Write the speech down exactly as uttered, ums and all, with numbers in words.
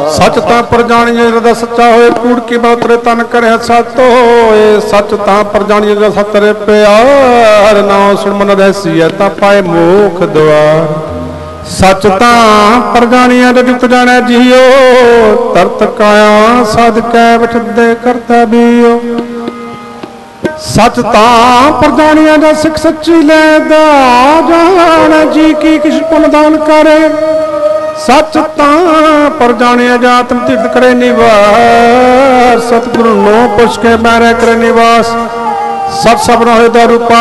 सच तां पर जानिए हृदय सच्चा होए, कूड़ की बात रे तन करे सत होए। सच तां पर जानिए जो सतरे प्यार, नाम सुन मन रहसी है तां पाए मोख द्वार। सच तां पर जानिए जो जुत जाने जियो, तरत काया साध कै बचदे करता बियो। सच तां पर जानिए जो सिख सच्ची लेदा, जान जी की किस पुन दान करे। सच तां पर जाने जातम तीर्थ करे निवास, सतगुरु नो पुछ के बैरे करे निवास। सत सब रहे दा रूपा